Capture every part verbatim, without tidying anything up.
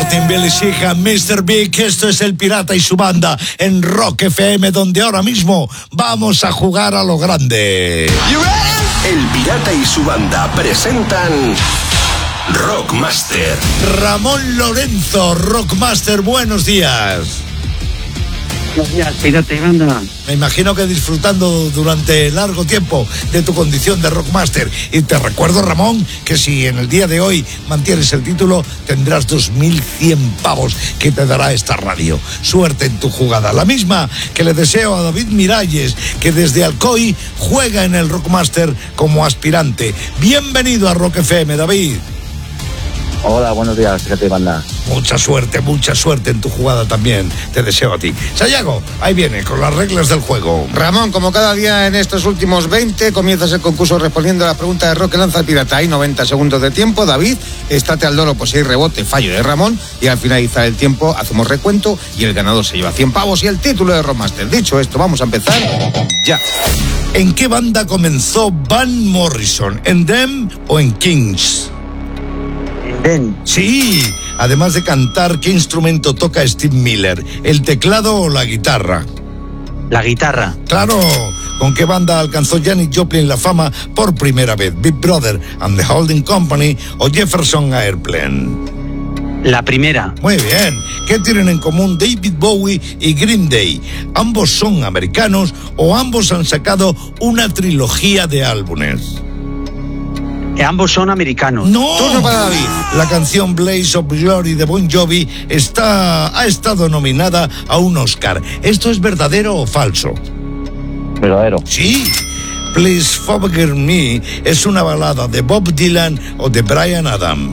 Martin, Billy Sheehan, mister Big. Esto es El Pirata y su banda en Rock F M, donde ahora mismo vamos a jugar a lo grande. El Pirata y su banda presentan Rockmaster. Ramón Lorenzo, Rockmaster, buenos días. Buenos días, Pirata y banda. Me imagino que disfrutando durante largo tiempo de tu condición de Rockmaster. Y te recuerdo, Ramón, que si en el día de hoy mantienes el título, tendrás dos mil cien pavos que te dará esta radio. Suerte en tu jugada. La misma que le deseo a David Miralles, que desde Alcoy juega en el Rockmaster como aspirante. Bienvenido a Rock F M, David. Hola, buenos días, Pirata y banda. Mucha suerte, mucha suerte en tu jugada también. Te deseo a ti. Sayago, ahí viene, con las reglas del juego. Ramón, como cada día en estos últimos veinte, comienzas el concurso respondiendo a la pregunta de rock que lanza el Pirata. Hay noventa segundos de tiempo. David, estate al loro por si hay rebote, fallo de Ramón. Y al finalizar el tiempo, hacemos recuento y el ganador se lleva cien pavos y el título de Rockmaster. Dicho esto, vamos a empezar ya. ¿En qué banda comenzó Van Morrison? ¿En Them o en Kings? Ven. Sí, además de cantar, ¿qué instrumento toca Steve Miller? ¿El teclado o la guitarra? La guitarra. Claro, ¿con qué banda alcanzó Janis Joplin la fama por primera vez? ¿Big Brother and the Holding Company o Jefferson Airplane? La primera. Muy bien. ¿Qué tienen en común David Bowie y Green Day? ¿Ambos son americanos o ambos han sacado una trilogía de álbumes? Ambos son americanos. ¡No! Turno para David. La canción Blaze of Glory de Bon Jovi está, ha estado nominada a un Oscar. ¿Esto es verdadero o falso? Verdadero. Sí. Please Forgive Me es una balada de Bob Dylan o de Bryan Adams.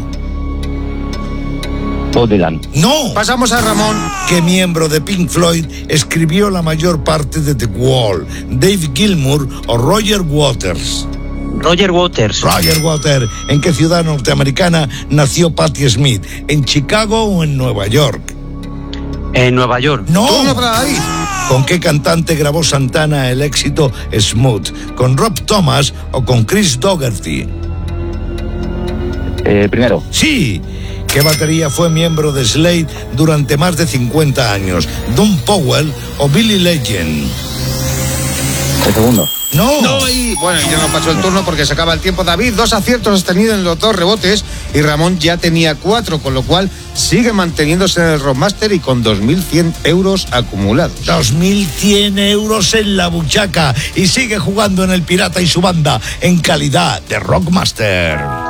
Bob Dylan. ¡No! Pasamos a Ramón. ¿Qué miembro de Pink Floyd escribió la mayor parte de The Wall? ¿Dave Gilmour o Roger Waters? Roger Waters. Roger Waters. ¿En qué ciudad norteamericana nació Patti Smith? ¿En Chicago o en Nueva York? En Nueva York. ¡No! Turno para David. ¿Con qué cantante grabó Santana el éxito Smooth? ¿Con Rob Thomas o con Chris Dougherty? Eh, primero. Sí. ¿Qué batería fue miembro de Slade durante más de cincuenta años? ¿Don Powell o Billy Legend? El segundo. ¡No! No, y bueno, ya no pasó el turno porque se acaba el tiempo. David, dos aciertos has tenido en los dos rebotes y Ramón ya tenía cuatro, con lo cual sigue manteniéndose en el Rockmaster y con dos mil cien euros acumulados. dos mil cien euros en la buchaca y sigue jugando en El Pirata y su banda en calidad de Rockmaster.